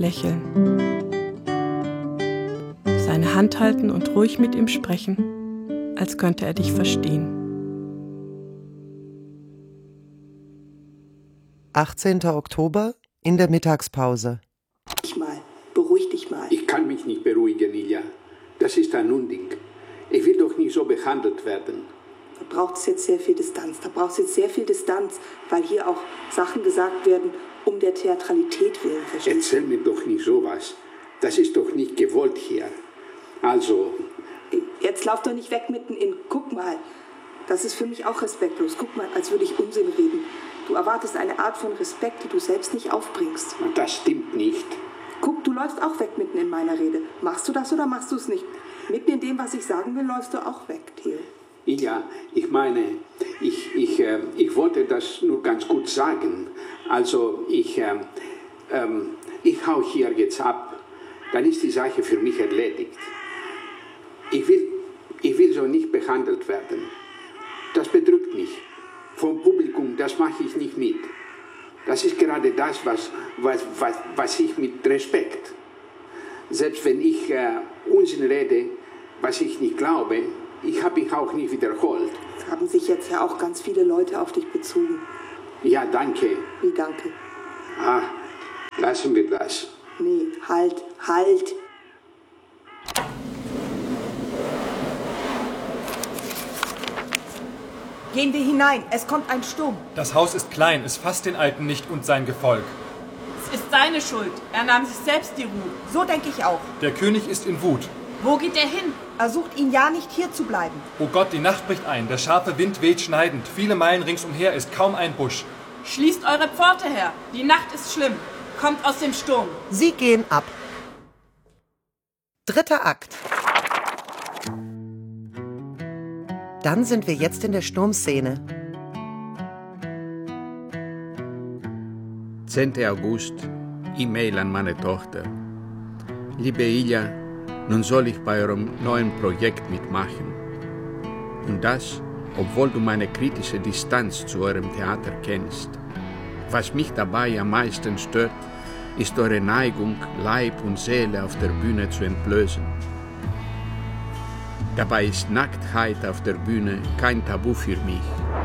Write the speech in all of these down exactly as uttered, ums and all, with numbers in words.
lächeln. Seine Hand halten und ruhig mit ihm sprechen, als könnte er dich verstehen. achtzehnter Oktober in der Mittagspause. Ich mal, beruhig dich mal. Ich kann mich nicht beruhigen, Ilja. Das ist ein Unding. Ich will doch nicht so behandelt werden. Da braucht es jetzt sehr viel Distanz. Da braucht es jetzt sehr viel Distanz, weil hier auch Sachen gesagt werden, um der Theatralität willen. Erzähl mir doch nicht sowas. Das ist doch nicht gewollt hier. Also... Jetzt lauf doch nicht weg mitten in... Guck mal, das ist für mich auch respektlos. Guck mal, als würde ich Unsinn reden. Du erwartest eine Art von Respekt, die du selbst nicht aufbringst. Das stimmt nicht. Guck, du läufst auch weg mitten in meiner Rede. Machst du das oder machst du es nicht? Mitten in dem, was ich sagen will, läufst du auch weg, Theo. Ja, ich meine, ich, ich, äh, ich wollte das nur ganz gut sagen. Also, ich, äh, ähm, ich hau hier jetzt ab. Dann ist die Sache für mich erledigt. Ich will, ich will so nicht behandelt werden. Das bedrückt mich. Vom Publikum, das mache ich nicht mit. Das ist gerade das, was, was, was, was ich mit Respekt. Selbst wenn ich äh, Unsinn rede, was ich nicht glaube, ich habe mich auch nicht wiederholt. Es haben sich jetzt ja auch ganz viele Leute auf dich bezogen. Ja, danke. Wie danke? Ah, lassen wir das. Nee, halt, halt. Gehen wir hinein, es kommt ein Sturm. Das Haus ist klein, es fasst den Alten nicht und sein Gefolg. Es ist seine Schuld, er nahm sich selbst die Ruhe. So denke ich auch. Der König ist in Wut. Wo geht er hin? Er sucht ihn ja nicht, hier zu bleiben. Oh Gott, die Nacht bricht ein, der scharfe Wind weht schneidend, viele Meilen ringsumher ist kaum ein Busch. Schließt eure Pforte her, die Nacht ist schlimm. Kommt aus dem Sturm. Sie gehen ab. Dritter Akt. Dann sind wir jetzt in der Sturmszene. zehnter August, E-Mail an meine Tochter. Liebe Ilja, nun soll ich bei eurem neuen Projekt mitmachen. Und das, obwohl du meine kritische Distanz zu eurem Theater kennst. Was mich dabei am meisten stört, ist eure Neigung, Leib und Seele auf der Bühne zu entblößen. Dabei ist Nacktheit auf der Bühne kein Tabu für mich.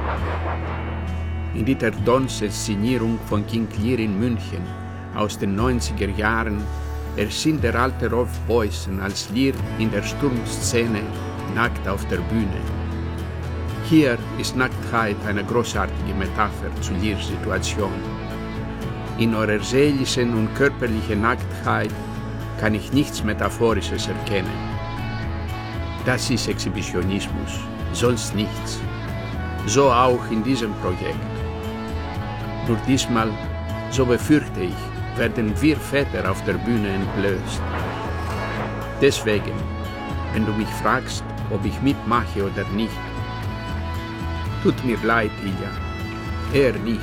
In Dieter Dons Inszenierung von King Lear in München aus den neunziger Jahren erschien der alte Rolf Boysen als Lear in der Sturmszene nackt auf der Bühne. Hier ist Nacktheit eine großartige Metapher zu Lears Situation. In eurer seelischen und körperlichen Nacktheit kann ich nichts Metaphorisches erkennen. Das ist Exhibitionismus, sonst nichts. So auch in diesem Projekt. Nur diesmal, so befürchte ich, werden wir Väter auf der Bühne entblößt. Deswegen, wenn du mich fragst, ob ich mitmache oder nicht, tut mir leid, Ilja, er nicht.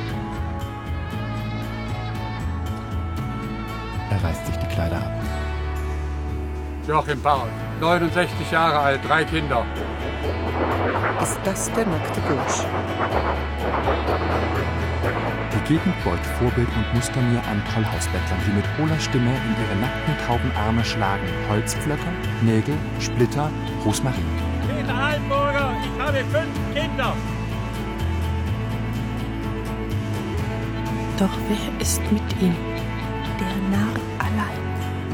Er reißt sich die Kleider ab. Joachim Paul, neunundsechzig Jahre alt, drei Kinder. Ist das der nackte Bursch? Die Gegend folgt Vorbild und Muster mir an Tollhausbettlern, die mit hohler Stimme in ihre nackten tauben Arme schlagen. Holzpflöcke, Nägel, Splitter, Rosmarin. Peter Hallenburger, ich habe fünf Kinder. Doch wer ist mit ihm? Der Narr allein.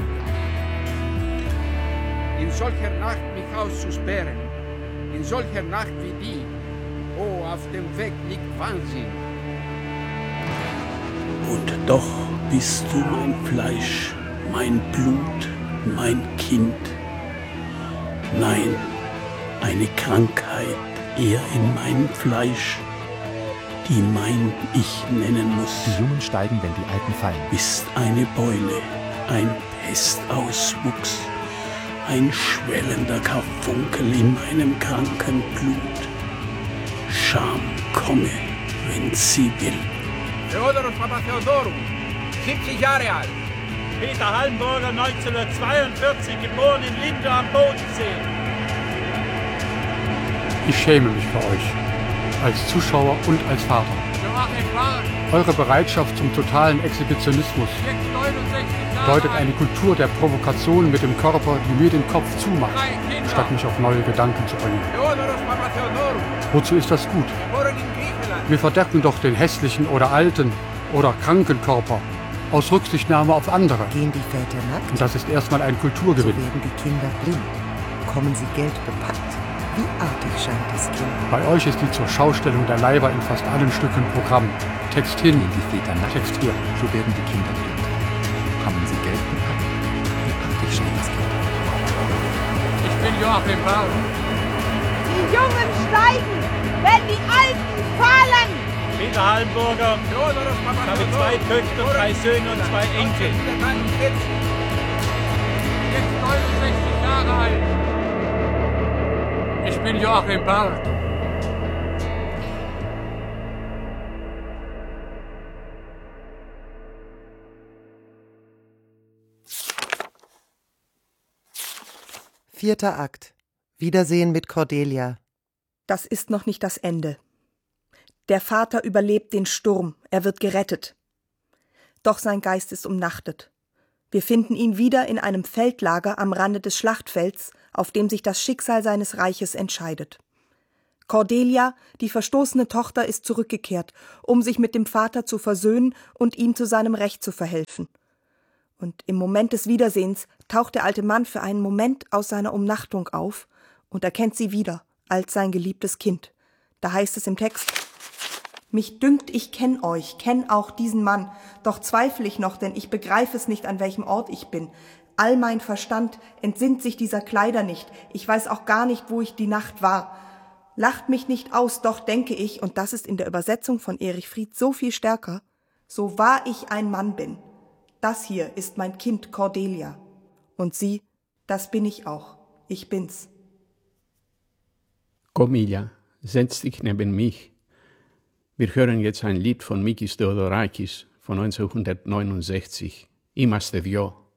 In solcher Nacht mich auszusperren, in solcher Nacht wie die, oh, auf dem Weg liegt Wahnsinn. Und doch bist du mein Fleisch, mein Blut, mein Kind. Nein, eine Krankheit eher in meinem Fleisch, die mein Ich nennen muss. Die Jungen steigen, wenn die Alten fallen. Bist eine Beule, ein Pestauswuchs, ein schwellender Karfunkel in meinem kranken Blut. Scham komme, wenn sie will. Theodoros Papatheodorum, siebzig Jahre alt. Peter Hallenburger, neunzehnhundertzweiundvierzig, geboren in Linde am Bodensee. Ich schäme mich für euch, als Zuschauer und als Vater. Joachim Bahn, Eure Bereitschaft zum totalen Exhibitionismus. neunundsechzig bedeutet eine Kultur der Provokation mit dem Körper, die mir den Kopf zumacht, statt mich auf neue Gedanken zu bringen. Wozu ist das gut? Wir verdecken doch den hässlichen oder alten oder kranken Körper aus Rücksichtnahme auf andere. Gehen die Väter nackt? Und das ist erstmal ein Kulturgewinn. So werden die Kinder blind. Kommen sie Geld bepackt. Wie artig scheint das Kind. Bei euch ist die zur Schaustellung der Leiber in fast allen Stücken Programm. Text hin, Gehen die Väter nackt, Text hier. so werden die Kinder blind. Haben sie Geld gepackt? Wie artig scheint das Kind. Ich bin Joachim Barr. Die Jungen steigen, wenn die Alten fallen. Peter Hallenburger, ich habe zwei Töchter, drei Söhne und zwei Enkel. Jetzt neunundsechzig Jahre alt. Ich bin Joachim Barr. Vierter Akt. Wiedersehen mit Cordelia. Das ist noch nicht das Ende. Der Vater überlebt den Sturm, er wird gerettet. Doch sein Geist ist umnachtet. Wir finden ihn wieder in einem Feldlager am Rande des Schlachtfelds, auf dem sich das Schicksal seines Reiches entscheidet. Cordelia, die verstoßene Tochter, ist zurückgekehrt, um sich mit dem Vater zu versöhnen und ihm zu seinem Recht zu verhelfen. Und im Moment des Wiedersehens taucht der alte Mann für einen Moment aus seiner Umnachtung auf und erkennt sie wieder als sein geliebtes Kind. Da heißt es im Text: Mich dünkt, ich kenn euch, kenn auch diesen Mann, doch zweifle ich noch, denn ich begreife es nicht, an welchem Ort ich bin. All mein Verstand entsinnt sich dieser Kleider nicht, ich weiß auch gar nicht, wo ich die Nacht war. Lacht mich nicht aus, doch denke ich, und das ist in der Übersetzung von Erich Fried so viel stärker, so wahr ich ein Mann bin. Das hier ist mein Kind Cordelia. Und sie, das bin ich auch. Ich bin's. Komilja, setz dich neben mich. Wir hören jetzt ein Lied von Mikis Theodorakis von neunzehnhundertneunundsechzig. Είμαστε δυο.